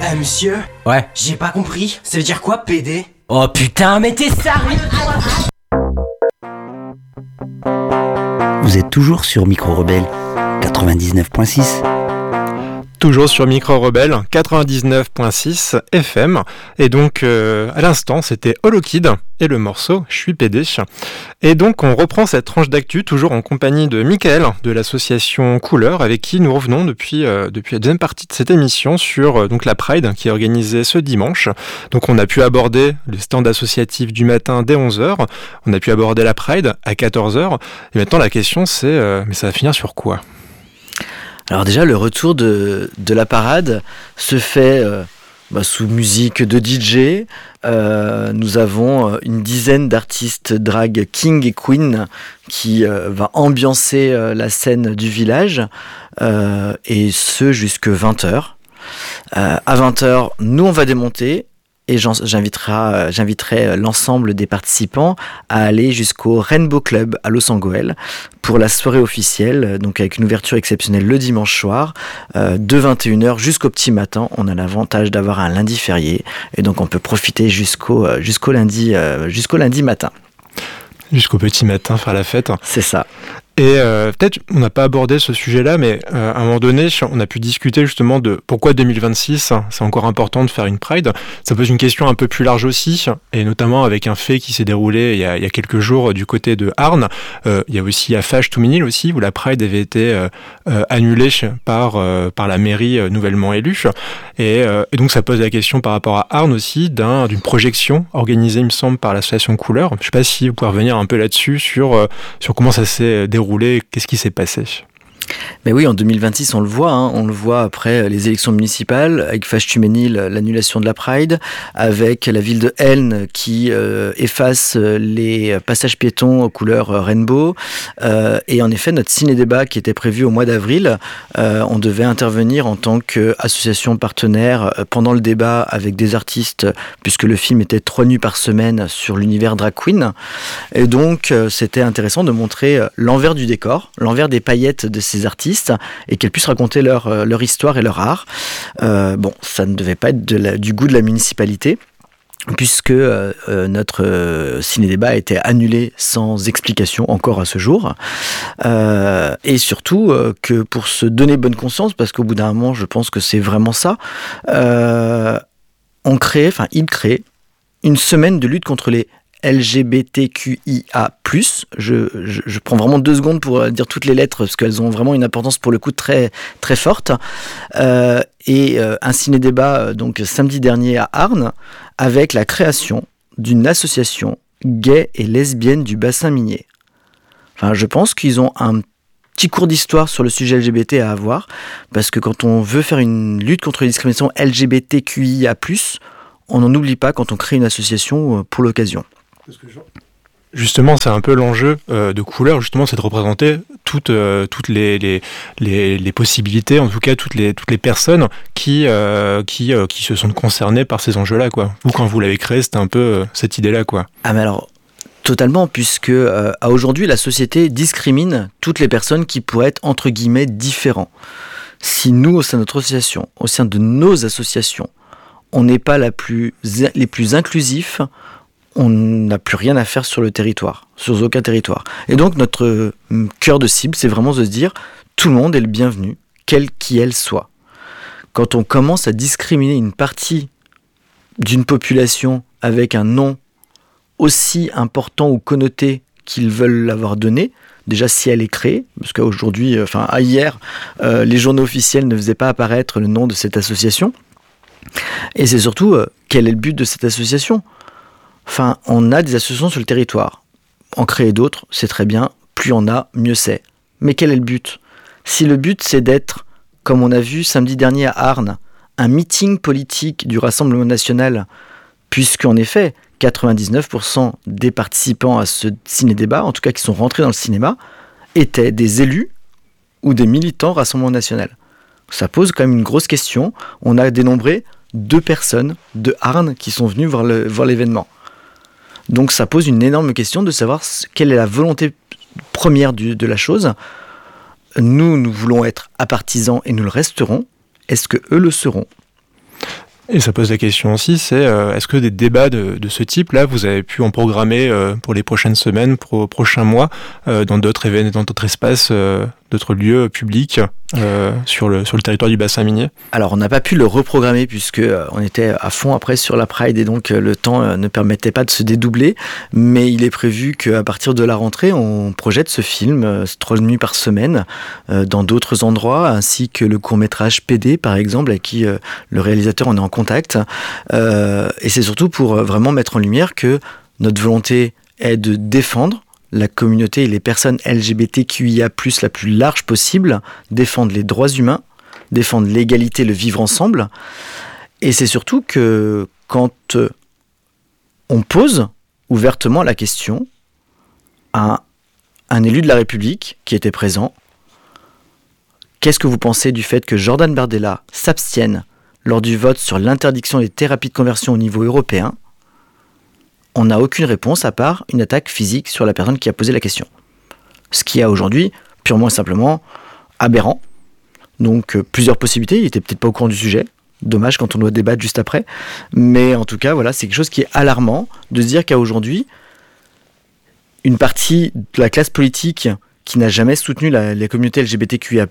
Monsieur? Ouais. J'ai pas compris. Ça veut dire quoi, PD? Oh putain, mais t'es sérieux? Vous êtes toujours sur Micro Rebelle 99.6. Toujours sur Micro Rebelle 99.6 FM. Et donc, à l'instant, c'était Holokid et le morceau Je suis PD. Et donc, on reprend cette tranche d'actu, toujours en compagnie de Michael, de l'association Couleur, avec qui nous revenons depuis la deuxième partie de cette émission sur donc la Pride qui est organisée ce dimanche. Donc, on a pu aborder le stand associatif du matin dès 11h. On a pu aborder la Pride à 14h. Et maintenant, la question, c'est, mais ça va finir sur quoi ? Alors déjà, le retour de la parade se fait sous musique de DJ. Nous avons une dizaine d'artistes drag king et queen qui va ambiancer la scène du village, et ce jusque 20h. À 20h, nous on va démonter. Et j'inviterai l'ensemble des participants à aller jusqu'au Rainbow Club à Los Angeles pour la soirée officielle, donc avec une ouverture exceptionnelle le dimanche soir, de 21h jusqu'au petit matin. On a l'avantage d'avoir un lundi férié, et donc on peut profiter jusqu'au lundi matin. Jusqu'au petit matin, faire la fête. C'est ça. Et peut-être, on n'a pas abordé ce sujet-là, mais à un moment donné, on a pu discuter justement de pourquoi 2026, c'est encore important de faire une Pride. Ça pose une question un peu plus large aussi, et notamment avec un fait qui s'est déroulé il y a quelques jours du côté de Arnes. Il y a aussi à Fâche-Touménil aussi, où la Pride avait été annulée par la mairie nouvellement élue. Et donc ça pose la question par rapport à Arnes aussi, d'une projection organisée, il me semble, par l'association Couleur. Je ne sais pas si vous pouvez revenir un peu là-dessus, sur comment ça s'est déroulé. Qu'est-ce qui s'est passé ? Mais oui, en 2026, on le voit après les élections municipales, avec Fâche-Touménil, l'annulation de la Pride, avec la ville de Elne qui efface les passages piétons aux couleurs rainbow, et en effet, notre ciné-débat qui était prévu au mois d'avril, on devait intervenir en tant qu'association partenaire pendant le débat avec des artistes, puisque le film était 3 nuits par semaine sur l'univers drag queen, et donc c'était intéressant de montrer l'envers du décor, l'envers des paillettes de ces artistes, et qu'elles puissent raconter leur histoire et leur art. Ça ne devait pas être du goût de la municipalité, puisque notre ciné-débat a été annulé sans explication encore à ce jour. Et surtout que pour se donner bonne conscience, parce qu'au bout d'un moment, je pense que c'est vraiment ça, il crée une semaine de lutte contre les LGBTQIA+. Je prends vraiment 2 secondes pour dire toutes les lettres, parce qu'elles ont vraiment une importance pour le coup très, très forte. Et un ciné-débat donc samedi dernier à Arnes, avec la création d'une association gay et lesbienne du bassin minier. Enfin, je pense qu'ils ont un petit cours d'histoire sur le sujet LGBT à avoir, parce que quand on veut faire une lutte contre les discriminations LGBTQIA+, on n'en oublie pas quand on crée une association pour l'occasion. Justement, c'est un peu l'enjeu de Couleur, justement, c'est de représenter toutes les possibilités, en tout cas toutes les personnes qui se sont concernées par ces enjeux-là, quoi. Vous, quand vous l'avez créé, c'était un peu cette idée-là, quoi. Ah mais alors, totalement, puisque à aujourd'hui, la société discrimine toutes les personnes qui pourraient être, entre guillemets, différents. Si nous, au sein de notre association, au sein de nos associations, on n'est pas les plus inclusifs, on n'a plus rien à faire sur le territoire, sur aucun territoire. Et donc notre cœur de cible, c'est vraiment de se dire, tout le monde est le bienvenu, quelle qu'elle soit. Quand on commence à discriminer une partie d'une population avec un nom aussi important ou connoté qu'ils veulent l'avoir donné, déjà si elle est créée, parce qu'aujourd'hui, hier, les journaux officiels ne faisaient pas apparaître le nom de cette association. Et c'est surtout, quel est le but de cette association ? Enfin, on a des associations sur le territoire. En créer d'autres, c'est très bien. Plus on a, mieux c'est. Mais quel est le but ? Si le but, c'est d'être, comme on a vu samedi dernier à Arnes, un meeting politique du Rassemblement national, puisqu'en effet, 99% des participants à ce ciné-débat, en tout cas qui sont rentrés dans le cinéma, étaient des élus ou des militants Rassemblement national. Ça pose quand même une grosse question. On a dénombré 2 personnes de Arnes qui sont venues voir l'événement. Donc ça pose une énorme question de savoir quelle est la volonté première de la chose. Nous voulons être apartisans et nous le resterons. Est-ce que eux le seront ? Et ça pose la question aussi, c'est est-ce que des débats de ce type-là, vous avez pu en programmer pour les prochaines semaines, pour les prochains mois, dans d'autres événements, dans d'autres espaces, d'autres lieux publics sur le territoire du bassin minier? Alors on n'a pas pu le reprogrammer puisque on était à fond après sur la Pride et donc le temps ne permettait pas de se dédoubler, mais il est prévu qu'à partir de la rentrée on projette ce film 3 nuits par semaine dans d'autres endroits, ainsi que le court-métrage PD par exemple, avec qui le réalisateur on est en contact, et c'est surtout pour vraiment mettre en lumière que notre volonté est de défendre la communauté et les personnes LGBTQIA+, la plus large possible, défendre les droits humains, défendre l'égalité, le vivre ensemble. Et c'est surtout que quand on pose ouvertement la question à un élu de la République qui était présent, qu'est-ce que vous pensez du fait que Jordan Bardella s'abstienne lors du vote sur l'interdiction des thérapies de conversion au niveau européen? On n'a aucune réponse à part une attaque physique sur la personne qui a posé la question. Ce qui est aujourd'hui purement et simplement aberrant. Donc plusieurs possibilités, il n'était peut-être pas au courant du sujet. Dommage quand on doit débattre juste après. Mais en tout cas, voilà, c'est quelque chose qui est alarmant de se dire qu'à aujourd'hui, une partie de la classe politique qui n'a jamais soutenu la communauté LGBTQIA+,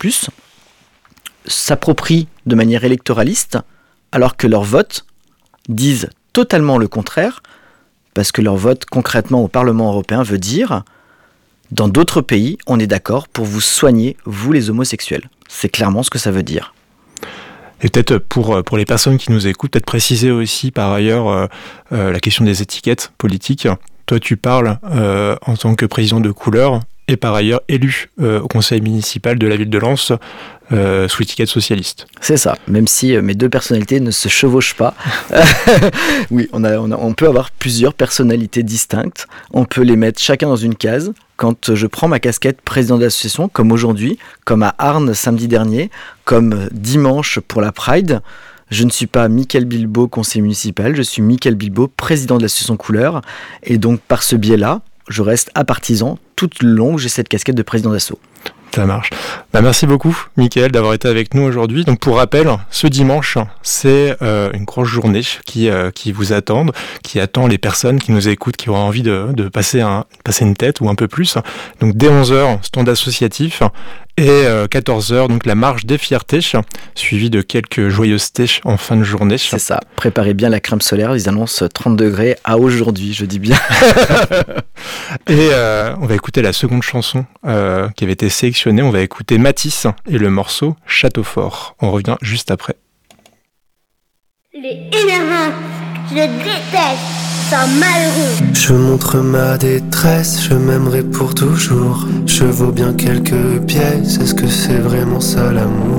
s'approprie de manière électoraliste, alors que leurs votes disent totalement le contraire, parce que leur vote concrètement au Parlement européen veut dire dans d'autres pays, on est d'accord pour vous soigner, vous les homosexuels. C'est clairement ce que ça veut dire. Et peut-être pour les personnes qui nous écoutent, peut-être préciser aussi par ailleurs la question des étiquettes politiques. Toi, tu parles en tant que président de Couleur et par ailleurs élu au conseil municipal de la ville de Lens sous l'étiquette socialiste. C'est ça, même si mes deux personnalités ne se chevauchent pas. Oui, on peut avoir plusieurs personnalités distinctes, on peut les mettre chacun dans une case. Quand je prends ma casquette président de l'association, comme aujourd'hui, comme à Arnes samedi dernier, comme dimanche pour la Pride, je ne suis pas Mickaël Bilbao, conseiller municipal, je suis Mickaël Bilbao, président de l'association Couleur, et donc par ce biais-là, je reste apartisan tout le long où j'ai cette casquette de président d'asso. Ça marche. Merci beaucoup, Mickaël, d'avoir été avec nous aujourd'hui. Donc, pour rappel, ce dimanche, c'est une grosse journée qui vous attend, qui attend les personnes qui nous écoutent, qui auront envie de passer une tête ou un peu plus. Donc, dès 11h, stand associatif. Et 14h, donc la marche des fiertés, suivie de quelques joyeusetés en fin de journée. C'est ça, préparez bien la crème solaire, ils annoncent 30 degrés à aujourd'hui, je dis bien. Et on va écouter la seconde chanson qui avait été sélectionnée, on va écouter Matisse et le morceau Château Fort. On revient juste après. Les énervants, je déteste, ça malheureux. Je montre ma détresse, je m'aimerai pour toujours. Je vaux bien quelques pièces, est-ce que c'est vraiment ça l'amour?